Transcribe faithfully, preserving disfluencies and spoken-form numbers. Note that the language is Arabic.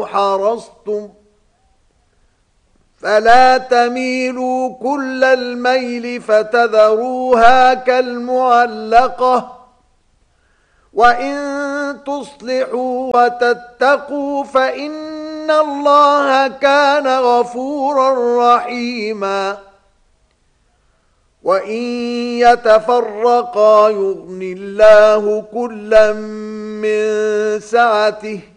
حرصتم فلا تميلوا كل الميل فتذروها كالمعلقة وإن تصلحوا وتتقوا فإن الله كان غفورا رحيما وإن يتفرقا يغني الله كلا من سعته